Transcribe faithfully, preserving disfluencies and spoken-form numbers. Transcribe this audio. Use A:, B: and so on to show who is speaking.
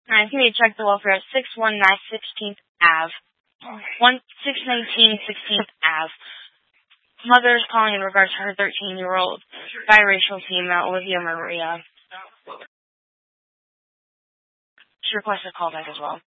A: Nine three, check the welfare at six one nine sixteenth Ave. One six nineteen sixteenth Ave. Mother is calling in regards to her thirteen-year-old biracial female, Olivia Maria. She requested a call back as well.